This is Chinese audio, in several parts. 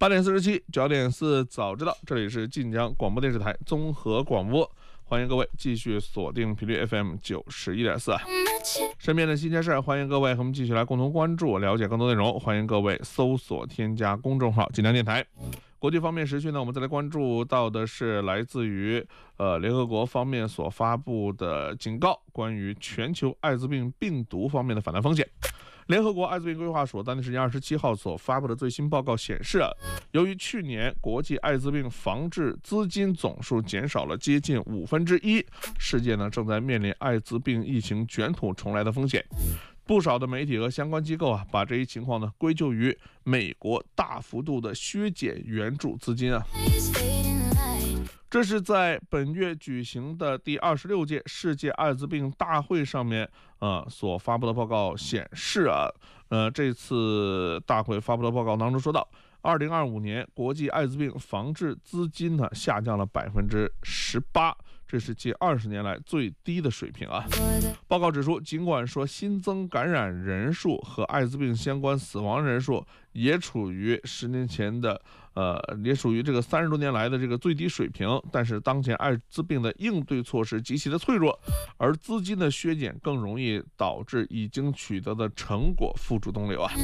8点47，9点4早知道，这里是晋江广播电视台综合广播，欢迎各位继续锁定频率 FM 91.4啊。身边的新鲜事儿，欢迎各位和我们继续来共同关注，了解更多内容。欢迎各位搜索添加公众号晋江电台。国际方面时讯呢，我们再来关注到的是来自于联合国方面所发布的警告，关于全球艾滋病病毒方面的反弹风险。联合国艾滋病规划署当地时间27号所发布的最新报告显示由于去年国际艾滋病防治资金总数减少了接近1/5，世界呢正在面临艾滋病疫情卷土重来的风险。不少的媒体和相关机构把这一情况呢归咎于美国大幅度的削减援助资金这是在本月举行的第26届世界艾滋病大会上面所发布的报告显示这次大会发布的报告当中说到，2025年国际艾滋病防治资金呢下降了18%，这是近20年来最低的水平报告指出，尽管说新增感染人数和艾滋病相关死亡人数也处于10年前的也属于这个30多年来的这个最低水平，但是当前艾滋病的应对措施极其的脆弱，而资金的削减更容易导致已经取得的成果付诸东流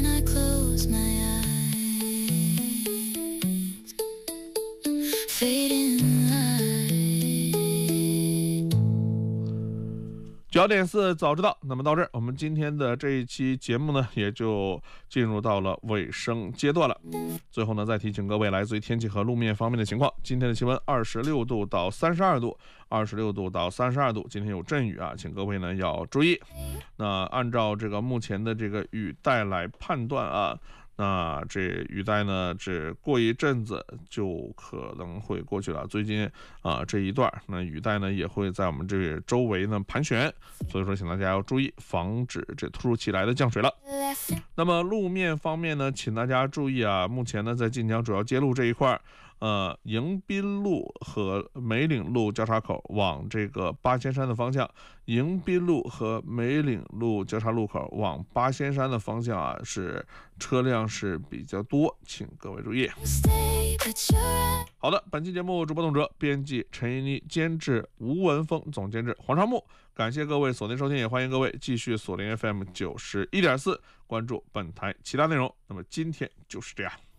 9点4早知道。那么到这儿，我们今天的这一期节目呢，也就进入到了尾声阶段了。最后呢，再提醒各位来自于天气和路面方面的情况。今天的气温26度到32度，26度到32度。今天有阵雨请各位呢要注意。那按照这个目前的这个雨带来判断那这雨带呢，只过一阵子就可能会过去了。最近这一段，那雨带呢也会在我们这周围呢盘旋，所以说请大家要注意，防止这突如其来的降水了。那么路面方面呢，请大家注意目前呢在晋江主要街路这一块迎宾路和梅岭路交叉口往这个八仙山的方向，迎宾路和梅岭路交叉路口往八仙山的方向是车辆是比较多，请各位注意。好的，本期节目主播董哲，编辑陈一妮，监制吴文峰，总监制黄长木。感谢各位锁定收听，也欢迎各位继续锁定 FM 91.4，关注本台其他内容。那么今天就是这样。